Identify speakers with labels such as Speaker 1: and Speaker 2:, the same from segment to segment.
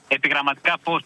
Speaker 1: επιγραμματικά πως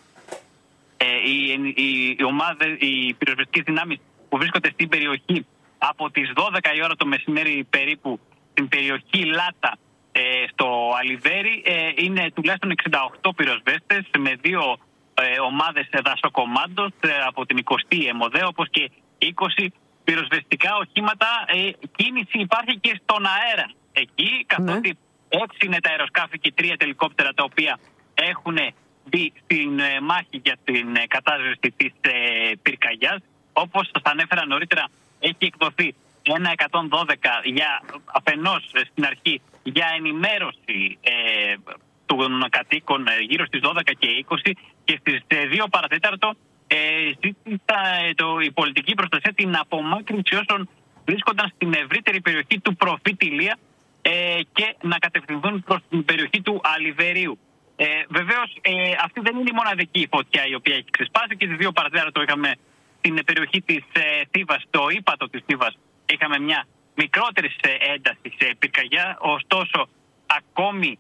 Speaker 1: οι πυροσβεστικές δυνάμεις που βρίσκονται στην περιοχή από τις 12 η ώρα το μεσημέρι περίπου στην περιοχή Λάτα στο Αλιβέρι είναι τουλάχιστον 68 πυροσβέστες με 2 ομάδες δασοκομάντος από την 20η ΕΜΟΔΕ, όπως και 20 πυροσβεστικά οχήματα. Κίνηση υπάρχει και στον αέρα εκεί, καθότι 6 είναι τα αεροσκάφη και 3 ελικόπτερα τα οποία έχουν μπει στην μάχη για την κατάσβεση της πυρκαγιάς. Όπως σας ανέφερα νωρίτερα, έχει εκδοθεί ένα 112 αφενός στην αρχή για ενημέρωση των κατοίκων γύρω στις 12 και 20 και στις 2 παρατέταρτο ζήτησε η πολιτική προστασία την απομάκρυνση όσων βρίσκονταν στην ευρύτερη περιοχή του Προφήτη Ηλία και να κατευθυνθούν προς την περιοχή του Αλιβερίου. Βεβαίως αυτή δεν είναι η μοναδική φωτιά η οποία έχει ξεσπάσει, και στις 2 παρατέταρτο είχαμε στην περιοχή της Θήβας, το ύπατο της Θήβας, είχαμε μια μικρότερη ένταση σε πυρκαγιά, ωστόσο ακόμη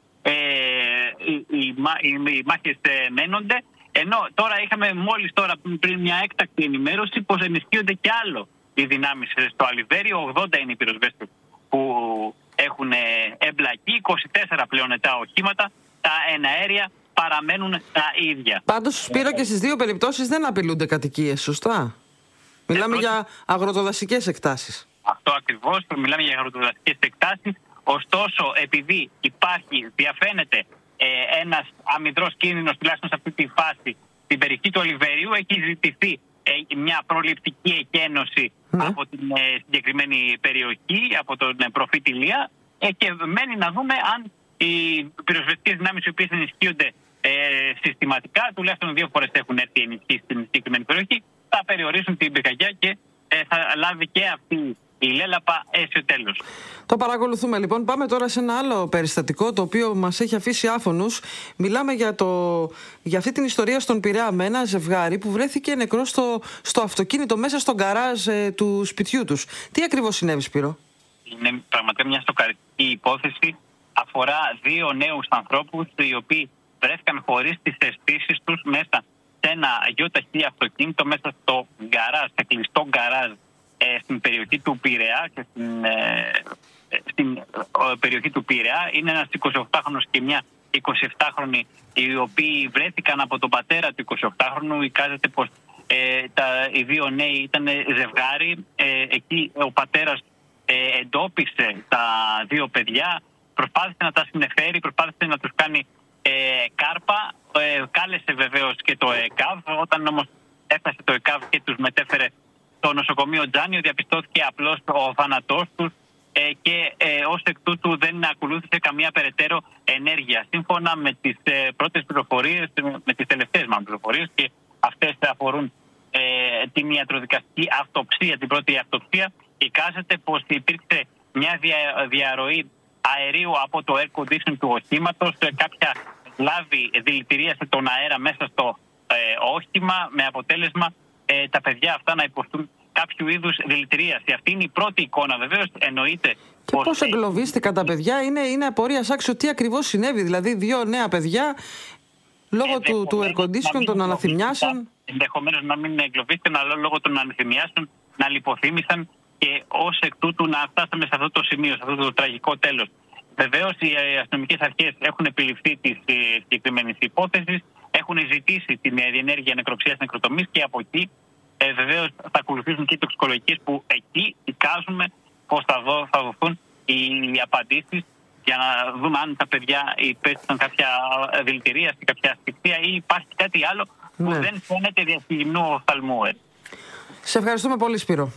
Speaker 1: οι μάχες μένονται, ενώ τώρα είχαμε μόλις τώρα πριν μια έκτακτη ενημέρωση πως ενισχύονται κι άλλο οι δυνάμεις στο Αλιβέριο. 80 είναι οι πυροσβέστες που έχουν εμπλακεί, 24 πλέον τα οχήματα, τα εναέρια παραμένουν τα ίδια.
Speaker 2: Πάντως, Σπύρο, και στις 2 περιπτώσεις δεν απειλούνται κατοικίες, σωστά? Μιλάμε για αγροτοδασικές εκτάσεις.
Speaker 1: Αυτό ακριβώς, μιλάμε για αγροτοδασικές εκτάσεις. Ωστόσο, επειδή διαφαίνεται ένας αμυδρός κίνδυνος, τουλάχιστον σε αυτή τη φάση, στην περιοχή του Αλιβερίου, έχει ζητηθεί μια προληπτική εκένωση από την συγκεκριμένη περιοχή, από τον Προφήτη Ηλία, και μένει να δούμε αν οι πυροσβεστικές δυνάμεις οι οποίες ενισχύονται συστηματικά, τουλάχιστον 2 φορές έχουν έρθει ενισχύσει στην συγκεκριμένη περιοχή, θα περιορίσουν την πυρκαγιά και θα λάβει και αυτή η λέλαπα αίσιο τέλος.
Speaker 2: Το παρακολουθούμε λοιπόν. Πάμε τώρα σε ένα άλλο περιστατικό το οποίο μας έχει αφήσει άφωνους. Μιλάμε για αυτή την ιστορία στον Πειραιά με ένα ζευγάρι που βρέθηκε νεκρό στο αυτοκίνητο μέσα στο γκαράζ του σπιτιού τους. Τι ακριβώς συνέβη, Σπύρο?
Speaker 1: Είναι πραγματικά μια σοκαριστική υπόθεση. Αφορά 2 νέους ανθρώπους οι οποίοι βρέθηκαν χωρίς τις αισθήσεις τους μέσα σε ένα γιοταχή αυτοκίνητο, μέσα στο γκαράζ, σε κλειστό γκαράζ στην περιοχή του Πειραιά και στην περιοχή του Πειραιά. Είναι ένας 28χρονος και μια 27χρονη οι οποίοι βρέθηκαν από τον πατέρα του 28χρονου. Εικάζεται πως οι 2 νέοι ήταν ζευγάρι. Εκεί ο πατέρας εντόπισε τα 2 παιδιά, προσπάθησε να τα συνεφέρει, προσπάθησε να τους κάνει κάρπα. Κάλεσε βεβαίως και το ΕΚΑΒ. Όταν όμως έφτασε το ΕΚΑΒ και τους μετέφερε στο νοσοκομείο Τζάνιο, διαπιστώθηκε απλώς ο θάνατός τους και ως εκ τούτου δεν ακολούθησε καμία περαιτέρω ενέργεια. Σύμφωνα με τις πρώτες πληροφορίες, με τις τελευταίες πληροφορίες, και αυτές αφορούν την ιατροδικαστική αυτοψία, την πρώτη αυτοψία, εικάζεται πως υπήρξε μια διαρροή αερίου από το air condition του οχήματος, κάποια λάβη δηλητηρίασε τον αέρα μέσα στο όχημα, με αποτέλεσμα τα παιδιά αυτά να υποστούν κάποιου είδους δηλητηρίαση. Αυτή είναι η πρώτη εικόνα, βεβαίως. Εννοείται.
Speaker 2: Και πώς εγκλωβίστηκαν τα παιδιά, είναι απορίας άξιο τι ακριβώς συνέβη. Δηλαδή 2 νέα παιδιά λόγω του air condition, των αναθυμιάσεων. Ενδεχομένως
Speaker 1: να μην εγκλωβίστηκαν, αλλά λόγω των αναθυμιάσεων να λιποθύμησαν και ως εκ τούτου να φτάσαμε σε αυτό το σημείο, σε αυτό το τραγικό τέλος. Βεβαίως οι αστυνομικές αρχές έχουν επιληφθεί της συγκεκριμένης υπόθεσης, έχουν ζητήσει την διενέργεια νεκροψίας νεκροτομής και από εκεί βεβαίως θα ακολουθήσουν και οι τοξικολογικές που εκεί εικάζουμε πως θα δοθούν οι απαντήσεις για να δούμε αν τα παιδιά υπέστησαν κάποια δηλητηρίαση, κάποια ασφυξία ή υπάρχει κάτι άλλο που δεν φαίνεται διασυγυμνού οφθαλμού.
Speaker 2: Σε ευχαριστούμε πολύ, Σπύρο.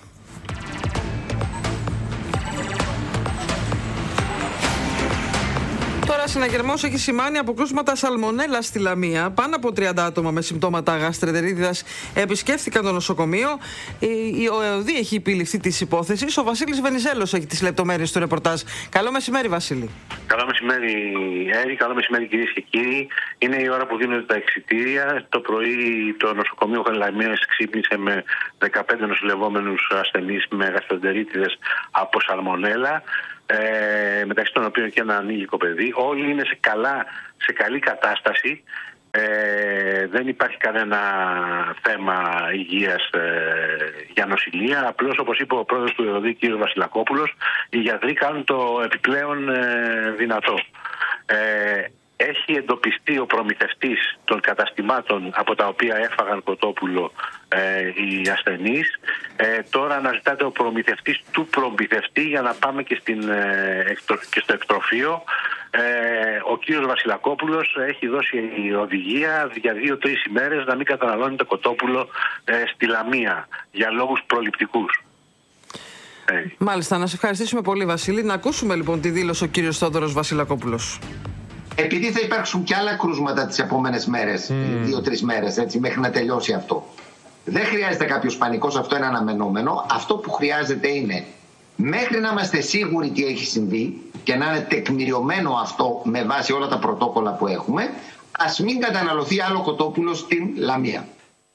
Speaker 2: Τώρα, συναγερμός έχει σημάνει αποκρούσματα σαλμονέλα στη Λαμία. Πάνω από 30 άτομα με συμπτώματα γαστρεντερίτιδας επισκέφθηκαν το νοσοκομείο. Ο ΕΟΔΗ έχει επιληφθεί της υπόθεσης. Ο Βασίλης Βενιζέλος έχει τις λεπτομέρειες του ρεπορτάζ. Καλό μεσημέρι, Βασίλη.
Speaker 3: Καλό μεσημέρι, Έρη. Καλό μεσημέρι, κυρίες και κύριοι. Είναι η ώρα που δίνονται τα εξιτήρια. Το πρωί το νοσοκομείο Λαμίας ξύπνησε με 15 νοσηλευόμενους ασθενείς με γαστρεντερίτιδες από σαλμονέλα. Μεταξύ των οποίων και ένα ανήλικο παιδί. Όλοι είναι σε καλή κατάσταση. Δεν υπάρχει κανένα θέμα υγείας για νοσηλεία. Απλώς, όπως είπε ο πρόεδρος του ΕΟΔΗ, κ. Βασιλακόπουλος, οι γιατροί κάνουν το επιπλέον δυνατό. Έχει εντοπιστεί ο προμηθευτής των καταστημάτων από τα οποία έφαγαν κοτόπουλο οι ασθενείς. Τώρα αναζητάται ο προμηθευτής του προμηθευτή για να πάμε και στο εκτροφείο. Ο κύριος Βασιλακόπουλος έχει δώσει οδηγία για 2-3 ημέρες να μην καταναλώνει το κοτόπουλο στη Λαμία για λόγους προληπτικούς.
Speaker 2: Μάλιστα, να σε ευχαριστήσουμε πολύ, Βασίλη. Να ακούσουμε λοιπόν τη δήλωση ο κύριος Θόδωρος Βασιλακόπουλος.
Speaker 4: Επειδή θα υπάρξουν και άλλα κρούσματα τις επόμενες μέρες, 2-3 μέρες, έτσι, μέχρι να τελειώσει αυτό. Δεν χρειάζεται κάποιος πανικός, αυτό είναι αναμενόμενο. Αυτό που χρειάζεται είναι, μέχρι να είμαστε σίγουροι τι έχει συμβεί και να είναι τεκμηριωμένο αυτό με βάση όλα τα πρωτόκολλα που έχουμε, ας μην καταναλωθεί άλλο κοτόπουλο στην Λαμία.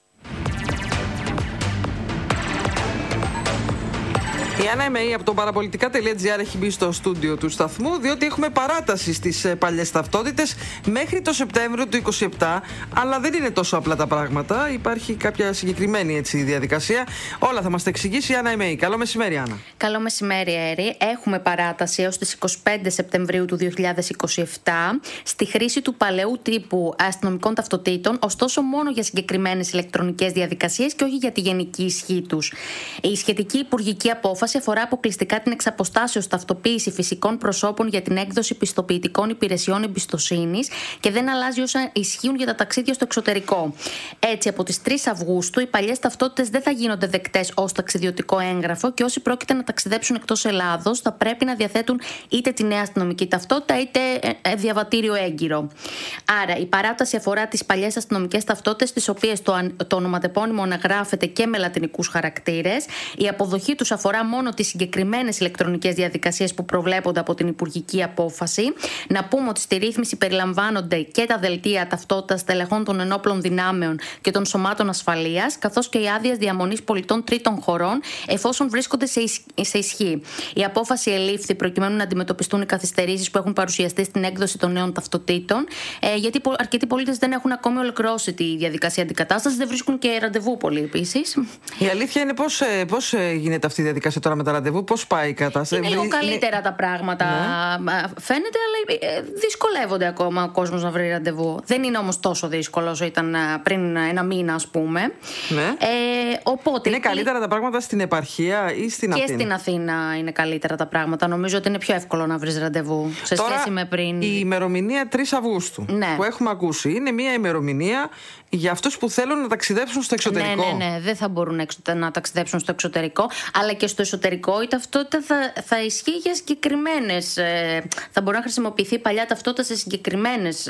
Speaker 2: Η Άννα Εμεή από το παραπολιτικά.gr έχει μπει στο στούντιο του σταθμού, διότι έχουμε παράταση στις παλιές ταυτότητες μέχρι το Σεπτέμβριο του 2027. Αλλά δεν είναι τόσο απλά τα πράγματα. Υπάρχει κάποια συγκεκριμένη διαδικασία. Όλα θα μας τα εξηγήσει η Άννα Εμεή. Καλό μεσημέρι, Άννα.
Speaker 5: Καλό μεσημέρι, Έρη. Έχουμε παράταση έως τις 25 Σεπτεμβρίου του 2027 στη χρήση του παλαιού τύπου αστυνομικών ταυτοτήτων, ωστόσο μόνο για συγκεκριμένες ηλεκτρονικές διαδικασίες και όχι για τη γενική ισχύ τους. Η σχετική υπουργική απόφαση αφορά αποκλειστικά την εξαποστάσεως ταυτοποίηση φυσικών προσώπων για την έκδοση πιστοποιητικών υπηρεσιών εμπιστοσύνης και δεν αλλάζει όσα ισχύουν για τα ταξίδια στο εξωτερικό. Έτσι, από τις 3 Αυγούστου, οι παλιές ταυτότητες δεν θα γίνονται δεκτές ως ταξιδιωτικό έγγραφο και όσοι πρόκειται να ταξιδέψουν εκτός Ελλάδος θα πρέπει να διαθέτουν είτε τη νέα αστυνομική ταυτότητα είτε διαβατήριο έγκυρο. Άρα, η παράταση αφορά τις παλιές αστυνομικές ταυτότητες, τις οποίες το ονοματεπώνυμο αναγράφεται και με λατινικούς χαρακτήρες. Η αποδοχή τους αφορά μόνο τις συγκεκριμένες ηλεκτρονικές διαδικασίες που προβλέπονται από την υπουργική απόφαση. Να πούμε ότι στη ρύθμιση περιλαμβάνονται και τα δελτία ταυτότητας τελεχών των ενόπλων δυνάμεων και των σωμάτων ασφαλείας, καθώς και οι άδειες διαμονής πολιτών τρίτων χωρών, εφόσον βρίσκονται σε ισχύ. Η απόφαση ελήφθη προκειμένου να αντιμετωπιστούν οι καθυστερήσεις που έχουν παρουσιαστεί στην έκδοση των νέων ταυτοτήτων, γιατί αρκετοί πολίτες δεν έχουν ακόμη ολοκληρώσει τη διαδικασία αντικατάστασης, δεν βρίσκουν και ραντεβού πολλοί επίσης.
Speaker 2: Η αλήθεια είναι πώς γίνεται αυτή η διαδικασία τώρα με τα ραντεβού, πώς πάει η κατάσταση?
Speaker 5: Είναι λίγο καλύτερα τα πράγματα, φαίνεται, αλλά δυσκολεύονται ακόμα ο κόσμος να βρει ραντεβού. Δεν είναι όμως τόσο δύσκολο όσο ήταν πριν ένα μήνα, ας πούμε.
Speaker 2: Ναι.
Speaker 5: Οπότε,
Speaker 2: είναι καλύτερα τα πράγματα στην επαρχία ή στην Αθήνα?
Speaker 5: Και στην Αθήνα είναι καλύτερα τα πράγματα. Νομίζω ότι είναι πιο εύκολο να βρεις ραντεβού σε σχέση με πριν.
Speaker 2: Η ημερομηνία 3 Αυγούστου που έχουμε ακούσει είναι μια ημερομηνία για αυτούς που θέλουν να ταξιδέψουν στο εξωτερικό.
Speaker 5: Ναι, δεν θα μπορούν να ταξιδέψουν στο εξωτερικό, αλλά και στο εσωτερικό η ταυτότητα θα ισχύει για συγκεκριμένες. Θα μπορεί να χρησιμοποιηθεί παλιά ταυτότητα σε συγκεκριμένες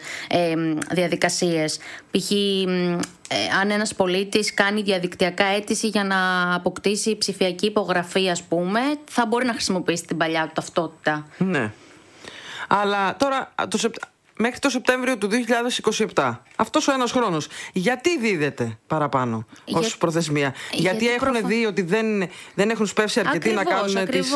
Speaker 5: διαδικασίες. Π.χ. αν ένας πολίτης κάνει διαδικτυακά αίτηση για να αποκτήσει ψηφιακή υπογραφή, ας πούμε, θα μπορεί να χρησιμοποιήσει την παλιά του ταυτότητα.
Speaker 2: Ναι. Αλλά τώρα μέχρι το Σεπτέμβριο του 2027. Αυτός ο ένας χρόνος. Γιατί δίδεται παραπάνω ως προθεσμία? Γιατί έχουν δει ότι δεν έχουν σπεύσει αρκετοί να κάνουν τις...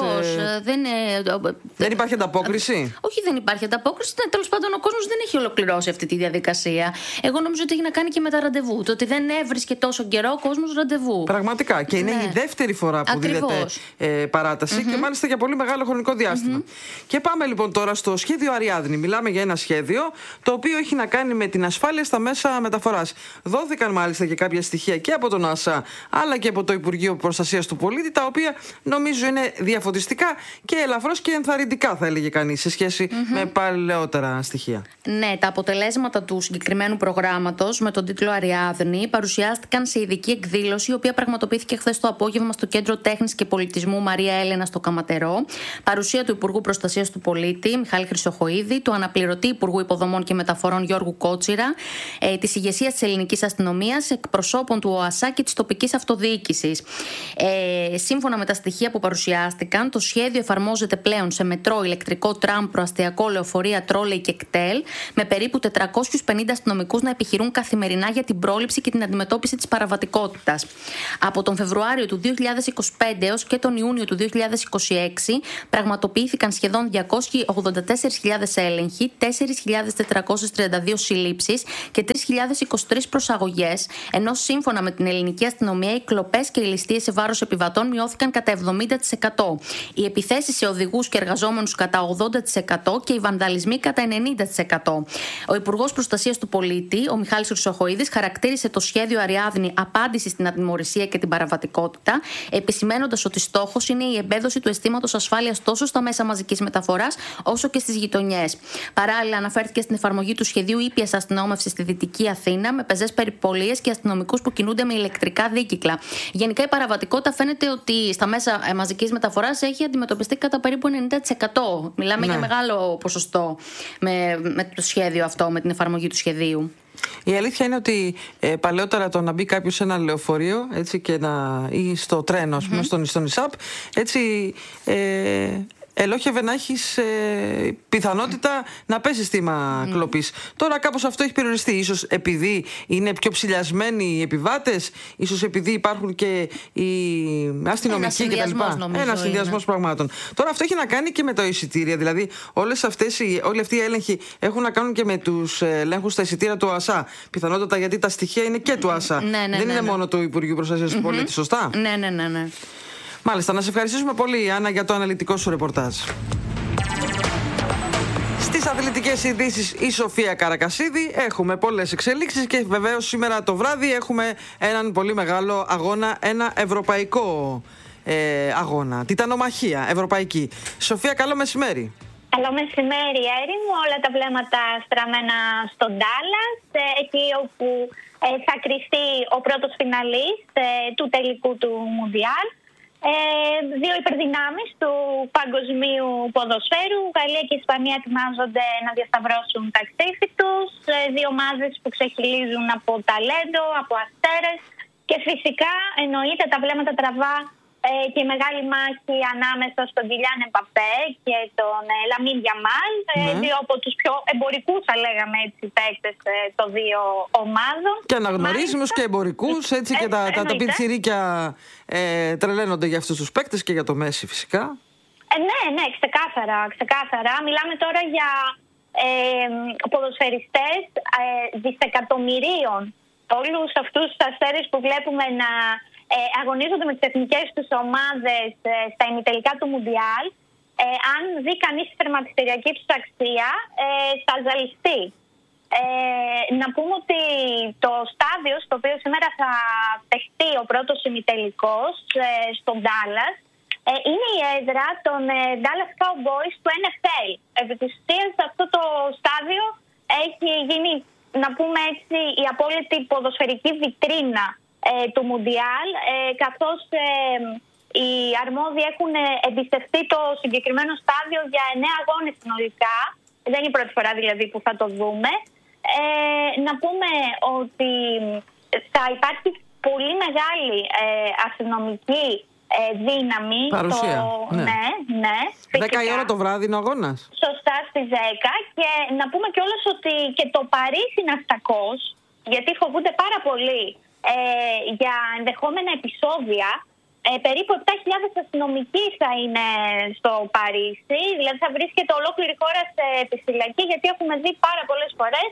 Speaker 2: Δεν υπάρχει ανταπόκριση?
Speaker 5: Όχι, δεν υπάρχει ανταπόκριση. Τέλος πάντων, ο κόσμος δεν έχει ολοκληρώσει αυτή τη διαδικασία. Εγώ νομίζω ότι έχει να κάνει και με τα ραντεβού. Το ότι δεν έβρισκε τόσο καιρό ο κόσμος ραντεβού.
Speaker 2: Πραγματικά. Και είναι η δεύτερη φορά που δίδεται παράταση και μάλιστα για πολύ μεγάλο χρονικό διάστημα. Και πάμε λοιπόν τώρα στο σχέδιο Αριάδνη. Μιλάμε για ένα σχέδιο το οποίο έχει να κάνει με την ασφάλεια στα μέσα μεταφοράς. Δόθηκαν μάλιστα και κάποια στοιχεία και από τον ΑΣΑ αλλά και από το Υπουργείο Προστασίας του Πολίτη, τα οποία νομίζω είναι διαφωτιστικά και ελαφρώς και ενθαρρυντικά, θα έλεγε κανείς, σε σχέση με παλαιότερα στοιχεία.
Speaker 5: Ναι, τα αποτελέσματα του συγκεκριμένου προγράμματος με τον τίτλο Αριάδνη παρουσιάστηκαν σε ειδική εκδήλωση, η οποία πραγματοποιήθηκε χθες το απόγευμα στο Κέντρο Τέχνης και Πολιτισμού Μαρία Έλενα στο Καματερό. Παρουσία του Υπουργού Προστασίας του Πολίτη Μιχάλη Χρυσοχοΐδη, του αναπληρωτή Υπουργού Υποδομών και Μεταφορών Γιώργου Κότσιρα, της ηγεσίας της ελληνικής αστυνομίας, εκπροσώπων του ΟΑΣΑ και της τοπικής αυτοδιοίκησης. Σύμφωνα με τα στοιχεία που παρουσιάστηκαν, το σχέδιο εφαρμόζεται πλέον σε μετρό, ηλεκτρικό τραμ, προαστιακό, λεωφορεία, τρόλεϊ και κτέλ, με περίπου 450 αστυνομικούς να επιχειρούν καθημερινά για την πρόληψη και την αντιμετώπιση της παραβατικότητας. Από τον Φεβρουάριο του 2025 έως και τον Ιούνιο του 2026 πραγματοποιήθηκαν σχεδόν 284.000 έλεγχοι, 4.000 3.432 συλλήψεις και 3.023 προσαγωγές, ενώ σύμφωνα με την ελληνική αστυνομία οι κλοπές και οι ληστείες σε βάρος επιβατών μειώθηκαν κατά 70%. Οι επιθέσεις σε οδηγούς και εργαζόμενους κατά 80% και οι βανδαλισμοί κατά 90%. Ο Υπουργός Προστασίας του Πολίτη, ο Μιχάλης Χρυσοχοΐδης, χαρακτήρισε το σχέδιο Αριάδνη απάντηση στην ατιμωρησία και την παραβατικότητα, επισημαίνοντας ότι στόχος είναι η εμπέδωση του αισθήματος ασφάλειας τόσο στα μέσα μαζικής μεταφοράς όσο και στις γειτονιές. Παράλληλα, αναφέρθηκε στην εφαρμογή του σχεδίου ήπιας αστυνόμευσης στη Δυτική Αθήνα, με πεζές περιπολίες και αστυνομικούς που κινούνται με ηλεκτρικά δίκυκλα. Γενικά, η παραβατικότητα φαίνεται ότι στα μέσα μαζικής μεταφοράς έχει αντιμετωπιστεί κατά περίπου 90%. Μιλάμε για μεγάλο ποσοστό με το σχέδιο αυτό, με την εφαρμογή του σχεδίου.
Speaker 2: Η αλήθεια είναι ότι παλαιότερα το να μπει κάποιος σε ένα λεωφορείο, έτσι, ή στο τρένο, ας πούμε, στον ΙΣΑΠ, έτσι, ελόχευε να έχεις πιθανότητα να πέσεις θύμα κλοπής. Τώρα κάπως αυτό έχει περιοριστεί. Ίσως επειδή είναι πιο ψηλιασμένοι οι επιβάτες, ίσως επειδή υπάρχουν και οι αστυνομικοί κτλ. Ένας συνδυασμός πραγμάτων. Τώρα αυτό έχει να κάνει και με τα εισιτήρια. Δηλαδή όλοι αυτοί οι έλεγχοι έχουν να κάνουν και με τους ελέγχους στα εισιτήρια του ΟΑΣΑ. Πιθανότατα γιατί τα στοιχεία είναι και του ΟΑΣΑ. Δεν είναι μόνο του Υπουργείου Προστασίας του Πολίτη, σωστά?
Speaker 5: Ναι.
Speaker 2: Μάλιστα, να σε ευχαριστήσουμε πολύ, Άννα, για το αναλυτικό σου ρεπορτάζ. Στις αθλητικές ειδήσεις, η Σοφία Καρακασίδη. Έχουμε πολλές εξελίξεις και βεβαίως σήμερα το βράδυ έχουμε έναν πολύ μεγάλο αγώνα, ένα ευρωπαϊκό αγώνα. Τιτανομαχία ευρωπαϊκή. Σοφία, καλό μεσημέρι.
Speaker 6: Καλό μεσημέρι, Έρη μου. Όλα τα βλέμματα στραμμένα στον Ντάλλας, εκεί όπου θα κριθεί ο πρώτος φιναλίστ του τελικού του Μουντιάλ. Δύο υπερδυνάμεις του παγκοσμίου ποδοσφαίρου, Γαλλία και Ισπανία, ετοιμάζονται να διασταυρώσουν τα ξύφη τους. Δύο ομάδες που ξεχυλίζουν από ταλέντο, από αστέρες και φυσικά εννοείται τα βλέμματα τραβά και η μεγάλη μάχη ανάμεσα στον Κιλιάν Εμπαπέ και τον Λαμίν Γιαμάλ, δύο από τους πιο εμπορικούς, θα λέγαμε έτσι, παίκτες των δύο ομάδων. Και
Speaker 2: αναγνωρίσιμους και εμπορικούς, έτσι, και τα πιτσιρίκια τρελαίνονται για αυτούς τους παίκτες και για το Μέση φυσικά.
Speaker 6: Ναι, ξεκάθαρα. Μιλάμε τώρα για ποδοσφαιριστές δισεκατομμυρίων. Όλους αυτούς τους αστέρες που βλέπουμε να αγωνίζονται με τις εθνικές τους ομάδες στα ημιτελικά του Μουντιάλ, αν δει κανείς τη τερματιστηριακή τους αξία, θα ζαλιστεί. Να πούμε ότι το στάδιο στο οποίο σήμερα θα παιχτεί ο πρώτος ημιτελικός στον Ντάλλας είναι η έδρα των Dallas Cowboys του NFL. Επί της ουσίας αυτό το στάδιο έχει γίνει, να πούμε έτσι, η απόλυτη ποδοσφαιρική βιτρίνα του Μουντιάλ, καθώς οι αρμόδιοι έχουν εμπιστευτεί το συγκεκριμένο στάδιο για 9 αγώνες συνολικά. Δεν είναι η πρώτη φορά δηλαδή που θα το δούμε. Να πούμε ότι θα υπάρχει πολύ μεγάλη αστυνομική δύναμη.
Speaker 2: Παρουσία.
Speaker 6: Ναι.
Speaker 2: 10 η ώρα το βράδυ είναι ο αγώνας.
Speaker 6: Σωστά, στις 10. Και να πούμε κιόλας ότι και το Παρίσι είναι αστακός, γιατί φοβούνται πάρα πολύ για ενδεχόμενα επεισόδια. Περίπου 7.000 αστυνομικοί θα είναι στο Παρίσι, δηλαδή θα βρίσκεται ολόκληρη χώρα σε επιφυλακή, γιατί έχουμε δει πάρα πολλές φορές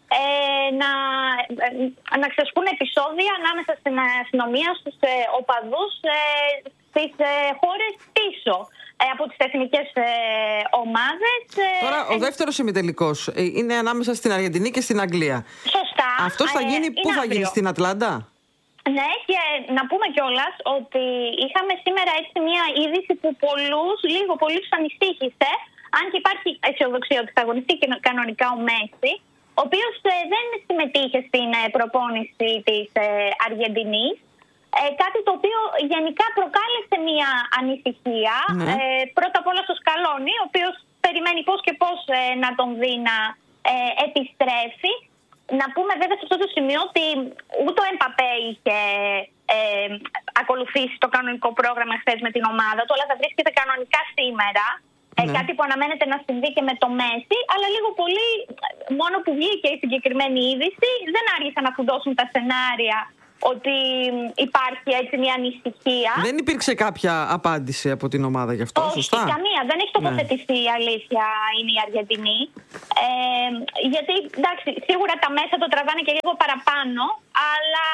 Speaker 6: να ξεσπούν επεισόδια ανάμεσα στην αστυνομία, στους οπαδούς, στις χώρες πίσω από τις εθνικές ομάδες.
Speaker 2: Τώρα ο δεύτερος ημιτελικός είναι ανάμεσα στην Αργεντινή και στην Αγγλία.
Speaker 6: Σωστά.
Speaker 2: Αυτός θα γίνει, πού θα γίνει, στην Ατλάντα?
Speaker 6: Ναι, και να πούμε κιόλας ότι είχαμε σήμερα έτσι μια είδηση που λίγο πολύ τους ανησύχησε, αν και υπάρχει αισιοδοξία ότι θα αγωνιστεί και κανονικά ο Μέση, ο οποίος δεν συμμετείχε στην προπόνηση της Αργεντινής, κάτι το οποίο γενικά προκάλεσε μια ανησυχία. Πρώτα απ' όλα στο Σκαλόνι, ο οποίος περιμένει πώς και πώς να τον δει να επιστρέφει. Να πούμε βέβαια σε αυτό το σημείο ότι ούτε ο Εμπαπέ είχε ακολουθήσει το κανονικό πρόγραμμα χθες με την ομάδα του, αλλά θα βρίσκεται κανονικά σήμερα. Κάτι που αναμένεται να συμβεί και με το Μέση, αλλά λίγο πολύ, μόνο που βγήκε η συγκεκριμένη είδηση, δεν άργησαν να φουντώσουν τα σενάρια ότι υπάρχει έτσι μια ανησυχία.
Speaker 2: Δεν υπήρξε κάποια απάντηση από την ομάδα γι' αυτό,
Speaker 6: όχι,
Speaker 2: σωστά?
Speaker 6: Καμία. Δεν έχει τοποθετηθεί, η αλήθεια είναι η Αργεντινή. Γιατί, εντάξει, σίγουρα τα μέσα το τραβάνε και λίγο παραπάνω, αλλά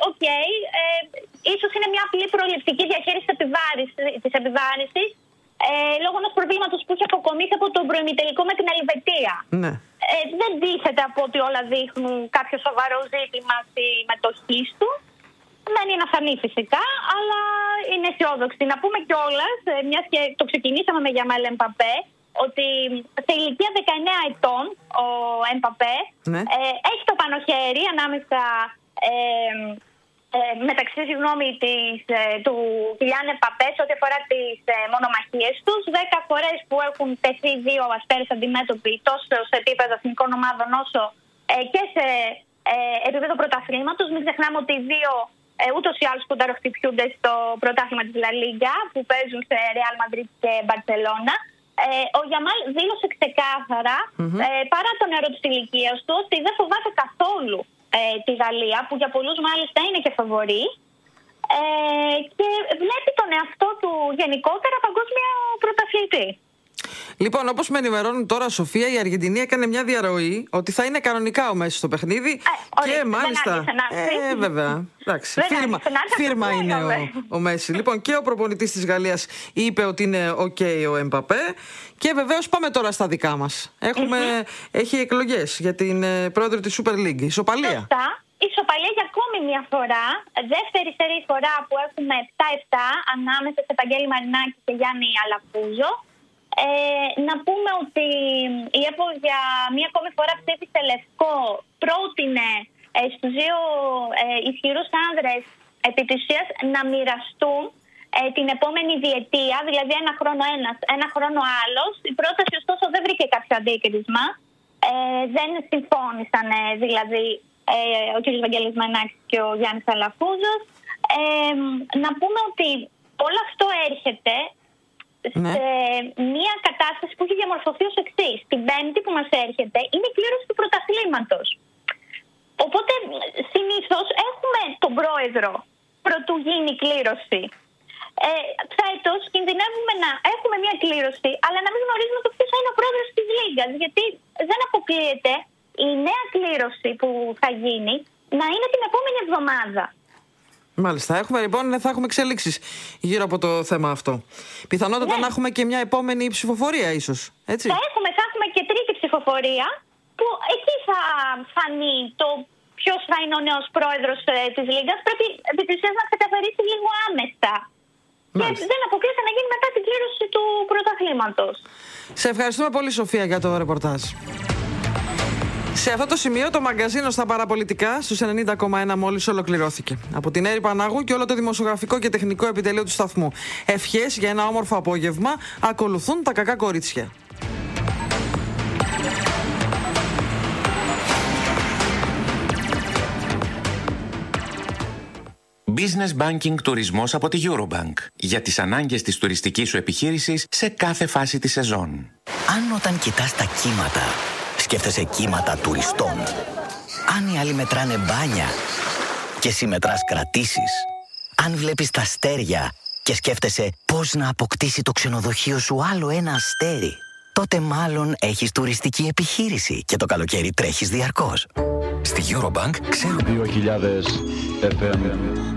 Speaker 6: ίσως είναι μια απλή προληπτική διαχείριση της επιβάρυνσης λόγω ενός προβλήματος που είχε αποκομίσει από τον προημιτελικό με την Ελβετία.
Speaker 2: Ναι.
Speaker 6: Δεν τίθεται από ότι όλα δείχνουν κάποιο σοβαρό ζήτημα στη μετοχή του. Δεν είναι αφανή φυσικά, αλλά είναι αισιόδοξη. Να πούμε κιόλας, μιας και το ξεκινήσαμε με Γιαμάλ Εμπαπέ, ότι σε ηλικία 19 ετών ο Εμπαπέ έχει το πάνω χέρι ανάμεσα μεταξύ του Κιλιάν Εμπαπέ σε ό,τι αφορά τις μονομαχίες τους. 10 φορές που έχουν τεθεί δύο αστέρες αντιμέτωποι τόσο σε επίπεδο εθνικών ομάδων όσο και σε επίπεδο πρωταθλήματος. Μην ξεχνάμε ότι οι δύο ούτως ή άλλως κουνταροχτυπιούνται στο πρωτάθλημα της Λα Λίγκα που παίζουν σε Ρεάλ Μαντρίτ και Μπαρσελόνα. Ο Γιαμάλ δήλωσε ξεκάθαρα, παρά το νερό της ηλικίας του, ότι δεν φοβάται καθόλου τη Γαλλία, που για πολλούς μάλιστα είναι και φαβορί, και βλέπει τον εαυτό του γενικότερα παγκόσμια πρωταθλητή.
Speaker 2: Λοιπόν, όπως με ενημερώνουν τώρα, Σοφία, η Αργεντινή έκανε μια διαρροή ότι θα είναι κανονικά ο Μέση στο παιχνίδι. Και μάλιστα. Βέβαια. Εντάξει. Φίρμα είναι ο Μέση. Λοιπόν, και ο προπονητής της Γαλλίας είπε ότι είναι OK ο Εμπαπέ. Και βεβαίως πάμε τώρα στα δικά μας. Έχει εκλογές για την πρόεδρο της Super League. Ισοπαλία.
Speaker 6: Ισοπαλία για ακόμη μια φορά. Δεύτερη σερή φορά που έχουμε 7-7 ανάμεσα σε Παγγέλη Μαρινάκη και Γιάννη Αλαφούζο. Να πούμε ότι η ΕΠΟ για μία ακόμη φορά ψήφισε λευκό, πρότεινε στους δύο ισχυρούς άνδρες επί της ουσίας να μοιραστούν την επόμενη διετία, δηλαδή ένα χρόνο ένας, ένα χρόνο άλλος. Η πρόταση ωστόσο δεν βρήκε κάποιο αντίκρισμα, δεν συμφώνησαν δηλαδή ο κ. Βαγγέλης Μανάκης και ο Γιάννης Αλαφούζος. Να πούμε ότι όλο αυτό έρχεται σε μια κατάσταση που έχει διαμορφωθεί ως εξής. Την Πέμπτη που μας έρχεται είναι η κλήρωση του πρωταθλήματος. Οπότε συνήθως έχουμε τον πρόεδρο προτού γίνει η κλήρωση. Φέτος κινδυνεύουμε να έχουμε μια κλήρωση, αλλά να μην γνωρίζουμε το ποιος θα είναι ο πρόεδρος της Λίγκας, γιατί δεν αποκλείεται η νέα κλήρωση που θα γίνει να είναι την επόμενη εβδομάδα.
Speaker 2: Μάλιστα. Θα έχουμε εξελίξεις γύρω από το θέμα αυτό. Πιθανότατα να έχουμε και μια επόμενη ψηφοφορία, ίσως. Έτσι.
Speaker 6: Θα έχουμε και τρίτη ψηφοφορία, που εκεί θα φανεί το ποιος θα είναι ο νέος πρόεδρος της Λίγκας. Πρέπει επί της ουσίας να ξεκαθαρίσει λίγο άμεσα. Μάλιστα. Και δεν αποκλείεται να γίνει μετά την κλήρωση του πρωταθλήματος.
Speaker 2: Σε ευχαριστούμε πολύ, Σοφία, για το ρεπορτάζ. Σε αυτό το σημείο το μαγκαζίνο στα παραπολιτικά στους 90,1 μόλις ολοκληρώθηκε. Από την Έρη Παναγού και όλο το δημοσιογραφικό και τεχνικό επιτελείο του σταθμού. Ευχές για ένα όμορφο απόγευμα. Ακολουθούν τα κακά κορίτσια.
Speaker 7: Business Banking τουρισμός από τη Eurobank. Για τις ανάγκες της τουριστικής σου επιχείρησης σε κάθε φάση της σεζόν.
Speaker 8: Αν όταν κοιτάς τα κύματα σκέφτεσαι κύματα τουριστών, αν οι άλλοι μετράνε μπάνια και εσύ μετράς κρατήσεις, αν βλέπεις τα αστέρια και σκέφτεσαι πώς να αποκτήσει το ξενοδοχείο σου άλλο ένα αστέρι, τότε μάλλον έχεις τουριστική επιχείρηση και το καλοκαίρι τρέχεις διαρκώς. Στη Eurobank ξέρουμε
Speaker 9: 2000 FM.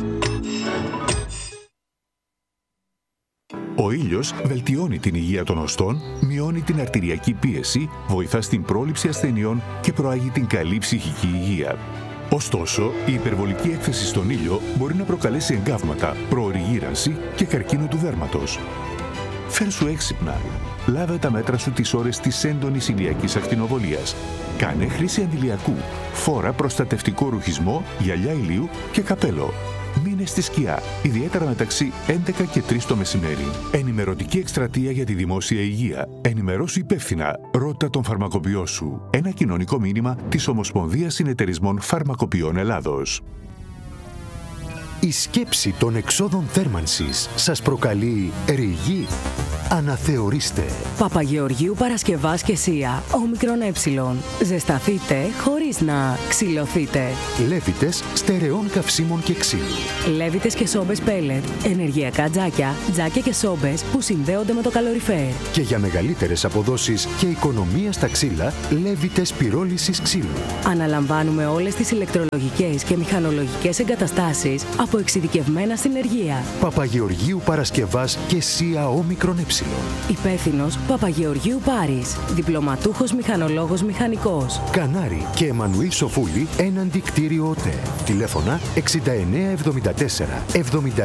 Speaker 10: Ο ήλιος βελτιώνει την υγεία των οστών, μειώνει την αρτηριακή πίεση, βοηθά στην πρόληψη ασθενειών και προάγει την καλή ψυχική υγεία. Ωστόσο, η υπερβολική έκθεση στον ήλιο μπορεί να προκαλέσει εγκάβματα, προωρή γύρανση και καρκίνο του δέρματος. Φέρσου έξυπνα. Λάβε τα μέτρα σου τις ώρες της έντονης ηλιακής ακτινοβολίας. Κάνε χρήση αντιλιακού. Φόρα προστατευτικό ρουχισμό, γυαλιά ηλίου και καπέλο. Μείνε στη σκιά, ιδιαίτερα μεταξύ 11 και 3 το μεσημέρι. Ενημερωτική εκστρατεία για τη δημόσια υγεία. Ενημερώσου υπεύθυνα. Ρώτα τον φαρμακοποιό σου. Ένα κοινωνικό μήνυμα της Ομοσπονδίας Συνεταιρισμών Φαρμακοποιών Ελλάδος.
Speaker 11: Η σκέψη των εξόδων θέρμανσης σας προκαλεί ρηγή? Αναθεωρήστε.
Speaker 12: Παπαγεωργίου Παρασκευάς και Σία, όμικρον ε. Ζεσταθείτε χωρίς να ξυλωθείτε.
Speaker 11: Λέβητες στερεών καυσίμων και ξύλου.
Speaker 12: Λέβητες και σόμπες πέλετ, ενεργειακά τζάκια, τζάκια και σόμπες που συνδέονται με το καλοριφέρ.
Speaker 11: Και για μεγαλύτερες αποδόσεις και οικονομία στα ξύλα, Λέβητες πυρόλησης ξύλου.
Speaker 12: Αναλαμβάνουμε όλες τις ηλεκτρολογικές και μηχανολογικές εγκαταστάσεις από εξειδικευμένα συνεργεία.
Speaker 11: Παπαγεωργίου Παρασκευάς και Σία όμικρον ε.
Speaker 12: Υπεύθυνος Παπαγεωργίου Πάρης. Διπλωματούχος μηχανολόγος μηχανικός.
Speaker 11: Κανάρη και Εμμανουήλ Σοφούλη έναντι κτίριο ΟΤΕ. Τηλέφωνα 6974 7193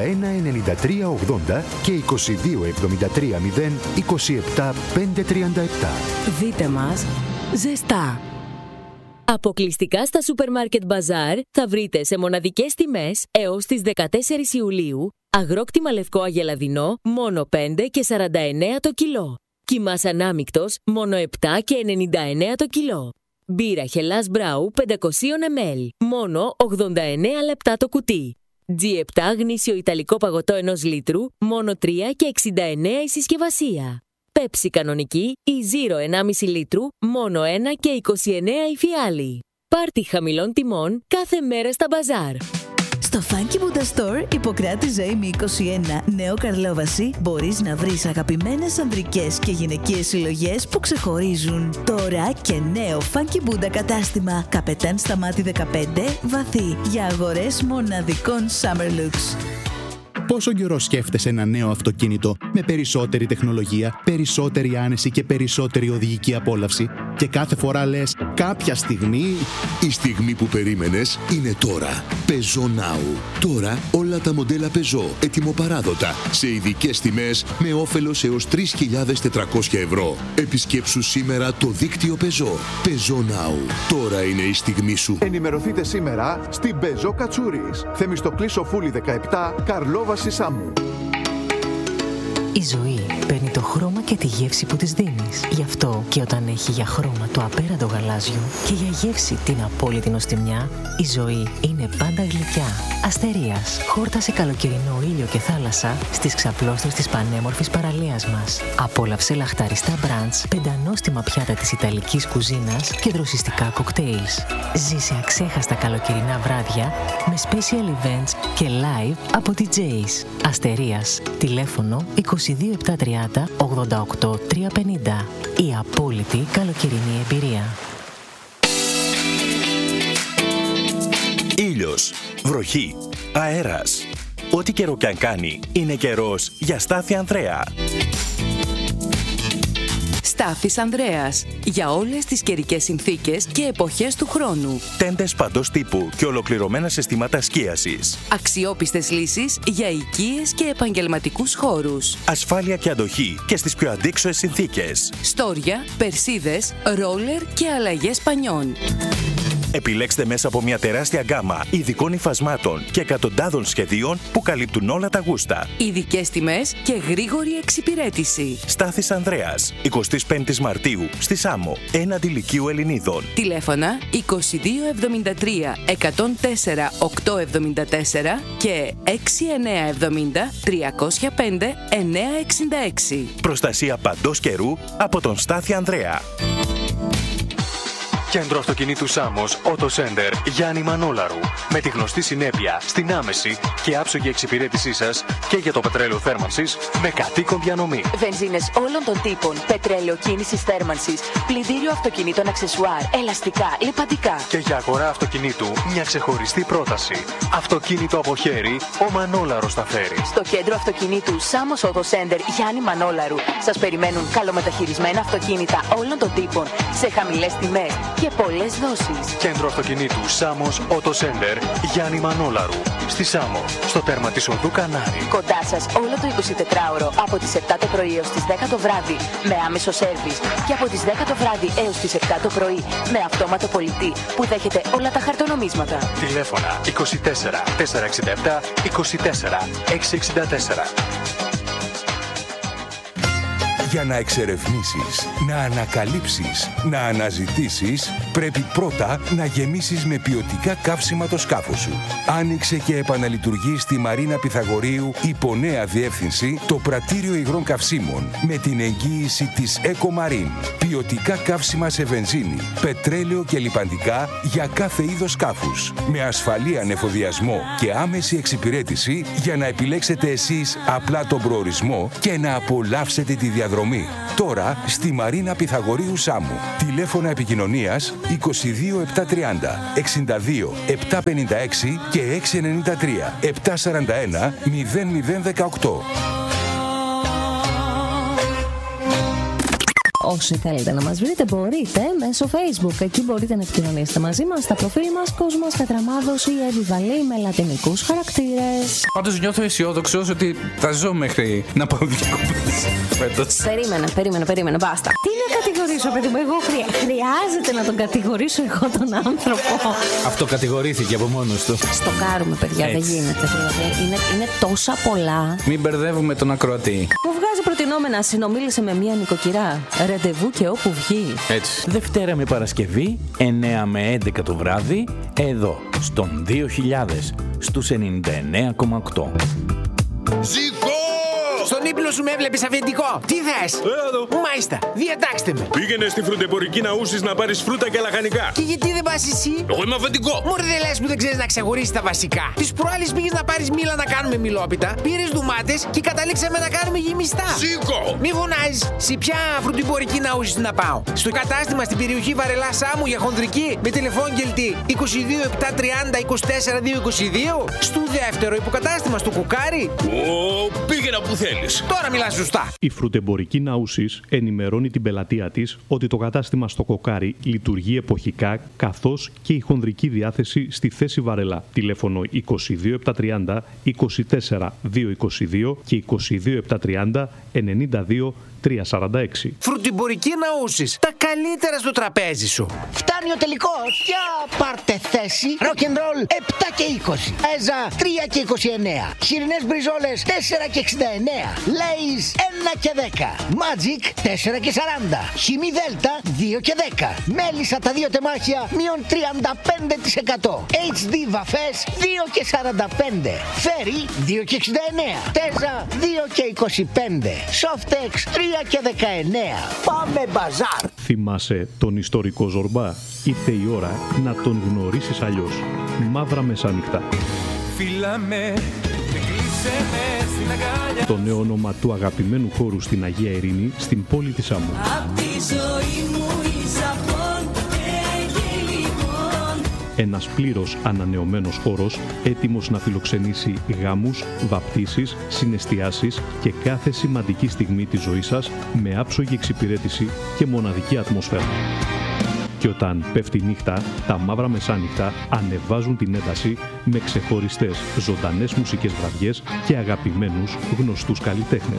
Speaker 11: 80 και 2273 0 27 537.
Speaker 12: Δείτε μας ζεστά.
Speaker 13: Αποκλειστικά στα Supermarket Bazaar θα βρείτε σε μοναδικές τιμές έως τις 14 Ιουλίου αγρόκτημα λευκό αγελαδινό μόνο 5 και 49 το κιλό. Κιμάς ανάμικτος μόνο 7 και 99 το κιλό. Μπύρα Χελάς Μπράου 500 ml μόνο 89 λεπτά το κουτί. G7 γνήσιο ιταλικό παγωτό 1 λίτρου μόνο 3 και 69 η συσκευασία. Πέψη κανονική ή Zero 1,5 λίτρου μόνο 1 και 29 η φιάλη. Πάρτι χαμηλών τιμών κάθε μέρα στα μπαζάρ.
Speaker 14: Στο Funky Buddha Store, Ιπποκράτη Ζωήμη 21, Νέο Καρλόβαση, μπορείς να βρεις αγαπημένες ανδρικές και γυναικείες συλλογές που ξεχωρίζουν. Τώρα και νέο Funky Buddha κατάστημα, Καπετάν Σταμάτη 15, βαθύ, για αγορές μοναδικών Summer Looks.
Speaker 15: Πόσο καιρό σκέφτεσαι ένα νέο αυτοκίνητο με περισσότερη τεχνολογία, περισσότερη άνεση και περισσότερη οδηγική απόλαυση και κάθε φορά λες κάποια στιγμή...
Speaker 16: Η στιγμή που περίμενες είναι τώρα. Peugeot Now. Τώρα όλα τα μοντέλα Peugeot ετοιμοπαράδοτα σε ειδικές τιμές με όφελος έως 3.400 ευρώ. Επισκέψου σήμερα το δίκτυο Peugeot. Peugeot Now. Τώρα είναι η στιγμή σου.
Speaker 17: Ενημερωθείτε σήμερα στην Peugeot Κατσούρης. Θεμιστοκλή Σοφούλη 17, Καρλόβαση Σάμου.
Speaker 18: Η ζωή παίρνει το χρώμα και τη γεύση που της δίνεις. Γι' αυτό και όταν έχει για χρώμα το απέραντο γαλάζιο και για γεύση την απόλυτη νοστιμιά, η ζωή είναι πάντα γλυκιά. Αστερίας. Χόρτασε καλοκαιρινό ήλιο και θάλασσα στις ξαπλώστρες της πανέμορφης παραλίας μας. Απόλαυσε λαχταριστά μπραντς, πεντανόστιμα πιάτα της ιταλικής κουζίνας και δροσιστικά κοκτέιλς. Ζήσε αξέχαστα καλοκαιρινά βράδια με special events και live από DJs. Αστερίας. Τηλέφωνο 22730 88 350. Η απόλυτη καλοκαιρινή εμπειρία.
Speaker 19: Ήλιος, βροχή, αέρας. Ό,τι καιρό κι αν κάνει, είναι καιρός για Στάθη Ανδρέα.
Speaker 12: Στάθης Ανδρέας. Για όλες τις καιρικές συνθήκες και εποχές του χρόνου.
Speaker 19: Τέντες παντός τύπου και ολοκληρωμένα συστήματα σκίασης.
Speaker 12: Αξιόπιστες λύσεις για οικίες και επαγγελματικούς χώρους.
Speaker 19: Ασφάλεια και αντοχή και στις πιο αντίξωες συνθήκες.
Speaker 12: Στόρια, περσίδες, ρόλερ και αλλαγές πανιών.
Speaker 19: Επιλέξτε μέσα από μια τεράστια γκάμα ειδικών υφασμάτων και εκατοντάδων σχεδίων που καλύπτουν όλα τα γούστα.
Speaker 12: Ειδικές τιμές και γρήγορη εξυπηρέτηση.
Speaker 19: Στάθης Ανδρέας, 25 Μαρτίου, στη Σάμο, έναντι Λυκείου Ελληνίδων.
Speaker 12: Τηλέφωνα 2273 104 874 και 6970 305 966.
Speaker 19: Προστασία παντός καιρού από τον Στάθη Ανδρέα.
Speaker 20: Κέντρο Αυτοκινήτου Σάμος, Auto Center, Γιάννη Μανόλαρου. Με τη γνωστή συνέπεια στην άμεση και άψογη εξυπηρέτησή σας και για το πετρέλαιο θέρμανσης με κατοίκον διανομή.
Speaker 21: Βενζίνες όλων των τύπων, πετρέλαιο κίνησης θέρμανσης, πλυντήριο αυτοκινήτων αξεσουάρ, ελαστικά, λιπαντικά.
Speaker 20: Και για αγορά αυτοκινήτου μια ξεχωριστή πρόταση. Αυτοκίνητο από χέρι, ο Μανόλαρος τα φέρει.
Speaker 21: Στο Κέντρο Αυτοκινήτου Σάμος Auto Center, Γιάννη Μανόλαρου, σας περιμένουν καλομεταχειρισμένα αυτοκίνητα όλων των τύπων σε χαμηλές τιμές και πολλές δόσεις.
Speaker 20: Κέντρο Αυτοκινήτου Σάμος Auto Center, Γιάννη Μανόλαρου. Στη Σάμο, στο τέρμα της οδού Κανάρη.
Speaker 21: Κοντά σας όλο το 24ωρο από τις 7 το πρωί έως τις 10 το βράδυ με άμεσο σέρβις και από τις 10 το βράδυ έως τις 7 το πρωί με αυτόματο πολιτή που δέχεται όλα τα χαρτονομίσματα.
Speaker 20: Τηλέφωνα 24 467 24 664.
Speaker 16: Για να εξερευνήσεις, να ανακαλύψεις, να αναζητήσεις, πρέπει πρώτα να γεμίσεις με ποιοτικά καύσιμα το σκάφος σου. Άνοιξε και επαναλειτουργεί στη Μαρίνα Πυθαγορείου υπό νέα διεύθυνση το πρατήριο υγρών καυσίμων με την εγγύηση της Ecomarine. Ποιοτικά καύσιμα σε βενζίνη, πετρέλαιο και λιπαντικά για κάθε είδος σκάφους. Με ασφαλή ανεφοδιασμό και άμεση εξυπηρέτηση για να επιλέξετε εσείς απλά τον προορισμό και να απολαύσετε τη διαδρομή. Τώρα στη Μαρίνα Πυθαγορείου Σάμου. Τηλέφωνα επικοινωνίας 22 730 62 756 και 693 741 0018.
Speaker 1: Όσοι θέλετε να μας βρείτε μπορείτε μέσω Facebook. Εκεί μπορείτε να επικοινωνήσετε μαζί μας στα προφίλ μας Κόσμος Κατραμάδος ή Εύη Βαλή με λατινικούς χαρακτήρες.
Speaker 22: Πάντως νιώθω αισιόδοξος ότι θα ζω μέχρι να πάω διακοπές φέτος.
Speaker 1: Περίμενε, μπάστα. Τι να κατηγορήσω, παιδί μου, εγώ χρειάζεται να τον κατηγορήσω εγώ τον άνθρωπο.
Speaker 22: Αυτό κατηγορήθηκε από μόνος του.
Speaker 1: Στο κάρουμε, παιδιά, δεν γίνεται. Είναι τόσα πολλά.
Speaker 22: Μην μπερδεύουμε τον ακροατή.
Speaker 1: Μου βγάζει προτινόμενα, συνομίλησε με μία νοικοκυρά. Ραντεβού και όπου βγει.
Speaker 22: Έτσι.
Speaker 23: Δευτέρα με Παρασκευή, 9 με 11 το βράδυ, εδώ, στον 2000, στους 99,8.
Speaker 24: Ζήκω!
Speaker 25: Στον ύπνο σου με έβλεπες αφεντικό. Τι θες?
Speaker 24: Εδώ.
Speaker 25: Μάλιστα, διατάξτε με.
Speaker 24: Πήγαινε στη φρουτεμπορική Ναούσης να πάρεις φρούτα και λαχανικά.
Speaker 25: Και γιατί δεν πας εσύ?
Speaker 24: Εγώ είμαι αφεντικό.
Speaker 25: Μωρέ, δεν λες που δεν ξέρεις να ξεχωρίσεις τα βασικά. Τις προάλλες πήγες να πάρεις μήλα να κάνουμε μιλόπιτα, πήρες ντουμάτες και καταλήξαμε να κάνουμε γεμιστά.
Speaker 24: Σήκω!
Speaker 25: Μη φωνάζεις. Σε ποια φρουτεμπορική Ναούσης να πάω? Στο κατάστημα στην περιοχή Βαρελά Σάμου για χονδρική με τηλεφώνγελτη 22 730 24 222. Στο δεύτερο υποκατάστημα στο Κουκάρι.
Speaker 24: Πήγαινα που θέλεις.
Speaker 25: Τώρα μιλάς σωστά.
Speaker 26: Η φρουτεμπορική Ναούσης ενημερώνει την πελατεία της ότι το κατάστημα στο Κοκάρι λειτουργεί εποχικά, καθώς και η χονδρική διάθεση στη θέση Βαρελά. Τηλέφωνο 22 730 24 222 και 22 730 92 346.
Speaker 25: Φρουτιμπορική Ναούσης. Τα καλύτερα στο τραπέζι σου.
Speaker 27: Φτάνει ο τελικός. Για πάρτε θέση. Rock'n'roll 7 και 20. Έζα 3 και 29. Χοιρινές μπριζόλες 4 και 69. Λέις 1 και 10. Magic 4 και 40. Χιμή Δέλτα 2 και 10. Μέλισσα τα 2 τεμάχια μείον 35%. HD βαφές 2 και 45. Φέρι 2 και 69. Τέζα 2 και 25. Softex 3 και 19. Πάμε μπαζάρ.
Speaker 26: Θυμάσαι τον ιστορικό Ζορμπά? Ήρθε η ώρα να τον γνωρίσεις αλλιώς. Μαύρα Μεσάνυχτα.
Speaker 28: Φύλαμε, κλείσε με στην αγκάλια.
Speaker 26: Το νέο όνομα του αγαπημένου χώρου στην Αγία Ειρήνη, στην πόλη της Σάμου.
Speaker 28: Απ' τη ζωή μου Ισαπών και λοιπόν.
Speaker 26: Ένας πλήρως ανανεωμένος χώρος, έτοιμος να φιλοξενήσει γάμους, βαπτίσεις, συναισθιάσεις και κάθε σημαντική στιγμή της ζωής σας με άψογη εξυπηρέτηση και μοναδική ατμόσφαιρα. Και όταν πέφτει η νύχτα, τα Μαύρα Μεσάνυχτα ανεβάζουν την ένταση με ξεχωριστές ζωντανές μουσικές βραδιές και αγαπημένους γνωστούς καλλιτέχνες.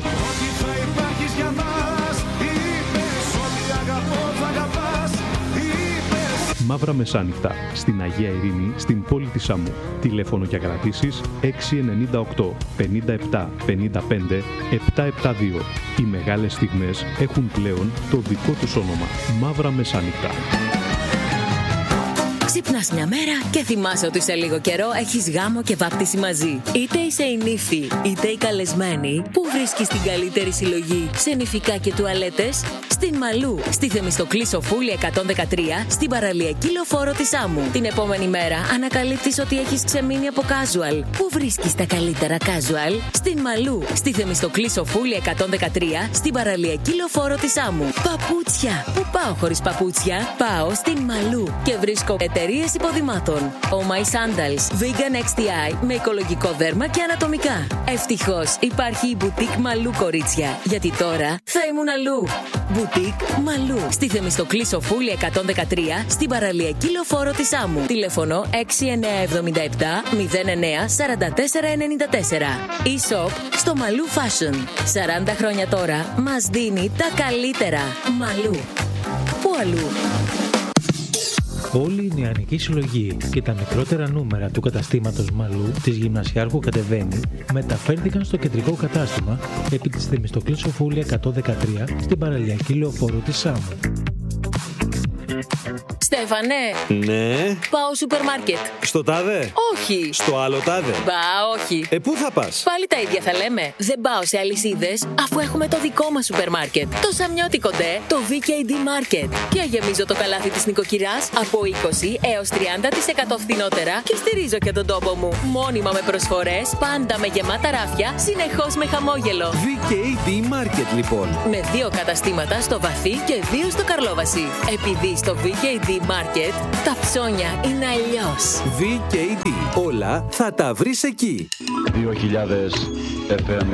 Speaker 26: Μαύρα Μεσάνυχτα, στην Αγία Ειρήνη, στην πόλη της Σάμου. Τηλέφωνο για κρατήσεις 698 57 55 772. Οι μεγάλες στιγμές έχουν πλέον το δικό τους όνομα. Μαύρα Μεσάνυχτα.
Speaker 13: Ξυπνάς μια μέρα και θυμάσαι ότι σε λίγο καιρό έχεις γάμο και βάπτιση μαζί. Είτε είσαι η νύφη, είτε η καλεσμένη, που βρίσκεις την καλύτερη συλλογή σε νηφικά και τουαλέτες? Στην Μαλού, στη Θεμιστοκλή Σοφούλη 113, στην παραλιακή λεωφόρο της Σάμου. Την επόμενη μέρα ανακαλύπτεις ότι έχεις ξεμείνει από casual. Πού βρίσκεις τα καλύτερα casual? Στην Μαλού, στη Θεμιστοκλή Σοφούλη 113, στην παραλιακή λεωφόρο της Σάμου. Παπούτσια. Πού πάω χωρίς παπούτσια? Πάω στην Μαλού και βρίσκω εταιρείες υποδημάτων. Oh My Sandals, Vegan XTI με οικολογικό δέρμα και ανατομικά. Ευτυχώς υπάρχει η Boutique Μαλού, κορίτσια, γιατί τώρα θα ήμουν αλλού. Boutique Μαλού, στη Θεμιστοκλή Σοφούλη 113, στην παραλιακή λεωφόρο της Σάμου. Τηλέφωνο 6977 09 44 94. E-shop στο Μαλού Fashion. 40 χρόνια τώρα μας δίνει τα καλύτερα. Μαλού. Πού αλλού?
Speaker 2: Όλη η νεανική συλλογή και τα μικρότερα νούμερα του καταστήματος Μαλού της Γυμνασιάρχου Κατεβαίνει μεταφέρθηκαν στο κεντρικό κατάστημα επί της Θεμιστοκλής Σοφούλη 113 στην παραλιακή λεωφόρο της Σάμου.
Speaker 13: Στέφανε!
Speaker 3: Ναι.
Speaker 13: Πάω σούπερ μάρκετ.
Speaker 3: Στο τάδε?
Speaker 13: Όχι.
Speaker 3: Στο άλλο τάδε?
Speaker 13: Μπα, όχι.
Speaker 3: Πού θα πας?
Speaker 13: Πάλι τα ίδια θα λέμε. Δεν πάω σε αλυσίδες, αφού έχουμε το δικό μας σούπερ μάρκετ. Το Σαμιώτικο ντε, το VKD Market. Και γεμίζω το καλάθι της νοικοκυράς από 20 έως 30% φθηνότερα και στηρίζω και τον τόπο μου. Μόνιμα με προσφορές, πάντα με γεμάτα ράφια, συνεχώς με χαμόγελο.
Speaker 3: VKD Market λοιπόν.
Speaker 13: Με 2 καταστήματα στο Βαθύ και 2 στο Καρλόβαση. Επειδή στο VKD Market τα ψώνια είναι αλλιώς.
Speaker 3: VKD. Όλα θα τα βρεις εκεί.
Speaker 4: 2000 FM.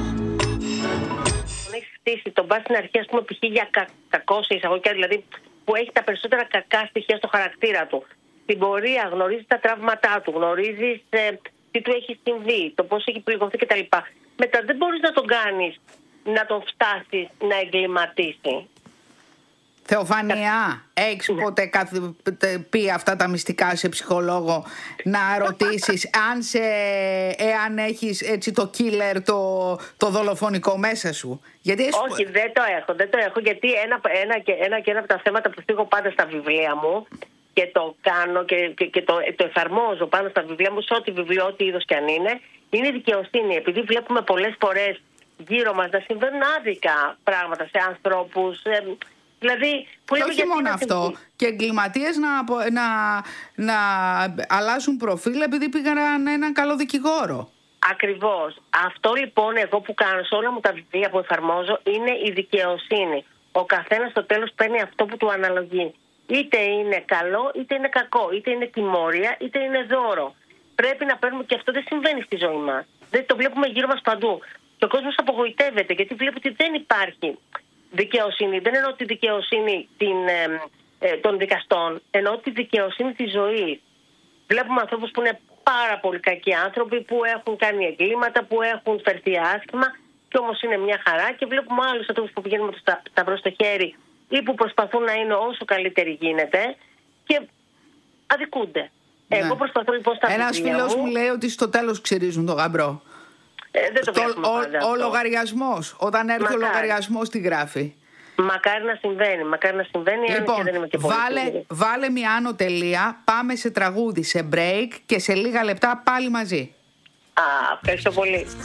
Speaker 5: Έχει χτίσει τον μπας στην αρχή, ας πούμε, π.χ. για κακό σε εισαγωγικά, δηλαδή που έχει τα περισσότερα κακά στοιχεία στο χαρακτήρα του. Στην πορεία γνωρίζει τα τραύματά του, γνωρίζει τι του έχει συμβεί, το πώς έχει πληγωθεί κτλ. Μετά δεν μπορείς να τον κάνεις να τον φτάσεις να εγκληματίσει.
Speaker 6: Θεοφανία, έχεις ποτέ πει αυτά τα μυστικά σε ψυχολόγο, να ρωτήσεις εάν έχεις έτσι το killer, το δολοφονικό μέσα σου? Γιατί
Speaker 5: όχι, δεν το έχω, γιατί ένα από τα θέματα που θίγω πάντα στα βιβλία μου και το κάνω και το εφαρμόζω πάνω στα βιβλία μου, σε ό,τι βιβλίο, ό,τι είδος κι αν είναι η δικαιοσύνη. Επειδή βλέπουμε πολλές φορές γύρω μας να συμβαίνουν άδικα πράγματα σε ανθρώπους. Δηλαδή,
Speaker 6: και όχι μόνο αυτό, και εγκληματίες να αλλάζουν προφίλ επειδή πήγαν έναν καλό δικηγόρο.
Speaker 5: Ακριβώς. Αυτό λοιπόν εγώ που κάνω σε όλα μου τα βιβλία που εφαρμόζω είναι η δικαιοσύνη. Ο καθένας στο τέλος παίρνει αυτό που του αναλογεί. Είτε είναι καλό είτε είναι κακό, είτε είναι τιμωρία είτε είναι δώρο. Πρέπει να παίρνουμε, και αυτό δεν συμβαίνει στη ζωή μας. Δεν το βλέπουμε γύρω μας παντού. Και ο κόσμος απογοητεύεται γιατί βλέπει ότι δεν υπάρχει δικαιοσύνη. Δεν εννοώ τη δικαιοσύνη των δικαστών, εννοώ τη δικαιοσύνη της ζωής. Βλέπουμε ανθρώπους που είναι πάρα πολύ κακοί άνθρωποι, που έχουν κάνει εγκλήματα, που έχουν φερθεί άσχημα και όμως είναι μια χαρά, και βλέπουμε άλλους ανθρώπους που πηγαίνουν με το σταυρό στο χέρι ή που προσπαθούν να είναι όσο καλύτεροι γίνεται και αδικούνται. Ναι. Εγώ προσπαθώ λοιπόν στα
Speaker 6: Ένας φίλος μου λέει ότι στο τέλος ξυρίζουν το γαμπρό.
Speaker 5: Δεν το βλέπουμε πάντα.
Speaker 6: Ο λογαριασμός, όταν έρθει ο λογαριασμός, τι γράφει?
Speaker 5: Μακάρι να συμβαίνει.
Speaker 6: Λοιπόν,
Speaker 5: και δεν είμαι και πολύ
Speaker 6: βάλε μια άνω τελεία, πάμε σε τραγούδι, σε break και σε λίγα λεπτά πάλι μαζί.
Speaker 5: Ευχαριστώ πολύ.